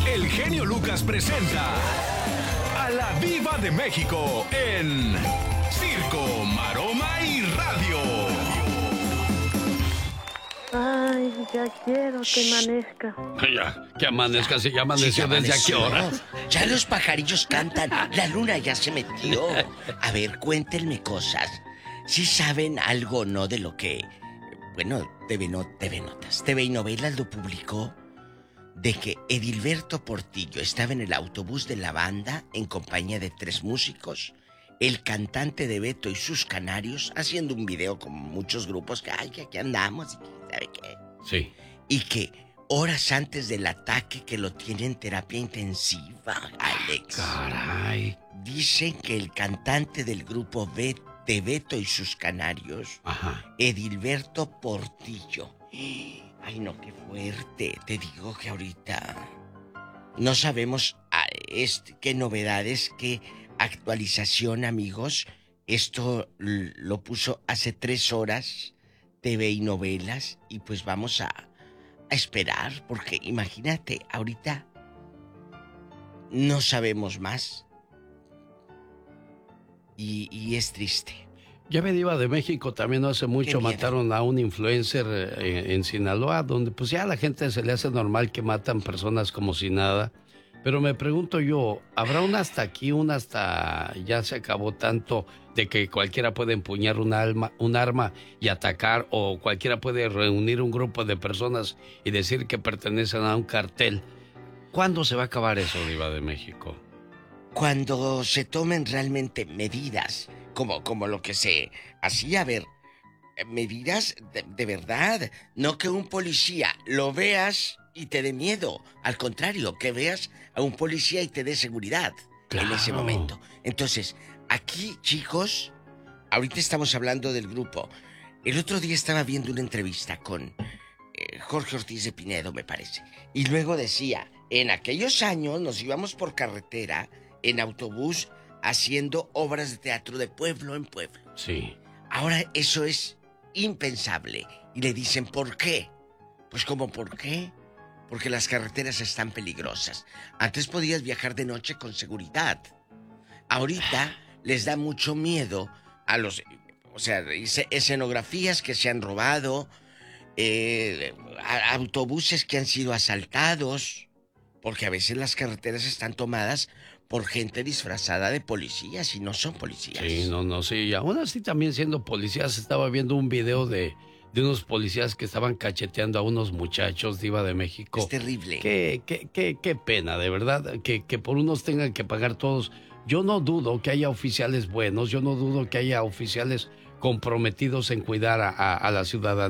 el genio Lucas presenta a la Diva de México en Circo, Maroma y Radio. Ay, ya quiero que amanezca. Ya, que amanezca, si ya amaneció, ¿desde a qué hora? Ya los pajarillos cantan, la luna ya se metió. A ver, cuéntenme cosas. ¿Sí saben algo o no de lo que... Bueno, TV Notas, TV y Novelas lo publicó, de que Edilberto Portillo estaba en el autobús de la banda en compañía de 3 músicos, el cantante de Beto y sus Canarios, haciendo un video como muchos grupos que, ay, que aquí andamos, y ¿sabe qué? Sí. Y que horas antes del ataque que lo tiene en terapia intensiva, Alex. Caray. Dicen que el cantante del grupo de Beto y sus Canarios, Ajá. Edilberto Portillo. Ay, no, qué fuerte. Te digo que ahorita no sabemos qué novedades, qué actualización, amigos. Esto lo puso hace 3 horas TV y Novelas, y pues vamos a esperar, porque imagínate, ahorita no sabemos más. Y es triste. Ya ve, Diva de México, también no hace mucho mataron a un influencer en Sinaloa, donde pues ya a la gente se le hace normal que matan personas como si nada. Pero me pregunto yo, ¿habrá un hasta aquí, un hasta ya se acabó tanto de que cualquiera puede empuñar un arma y atacar, o cualquiera puede reunir un grupo de personas y decir que pertenecen a un cartel? ¿Cuándo se va a acabar eso, Diva de México? Cuando se tomen realmente medidas, como lo que se hacía, a ver, medidas de verdad, no que un policía lo veas y te dé miedo, al contrario, que veas a un policía y te dé seguridad. Claro. En ese momento. Entonces, aquí, chicos, ahorita estamos hablando del grupo. El otro día estaba viendo una entrevista con Jorge Ortiz de Pinedo, me parece, y luego decía, en aquellos años nos íbamos por carretera en autobús haciendo obras de teatro de pueblo en pueblo. Sí. Ahora eso es impensable. Y le dicen, ¿por qué? Pues ¿cómo por qué? Porque las carreteras están peligrosas. Antes podías viajar de noche con seguridad. Ahorita les da mucho miedo a los... O sea, escenografías que se han robado, autobuses que han sido asaltados, porque a veces las carreteras están tomadas por gente disfrazada de policías y no son policías. Sí, sí. Y aún así, también siendo policías, estaba viendo un video de unos policías que estaban cacheteando a unos muchachos, Diva de México. Es terrible. Qué pena, de verdad, que por unos tengan que pagar todos. Yo no dudo que haya oficiales buenos, yo no dudo que haya oficiales comprometidos en cuidar a la ciudadanía.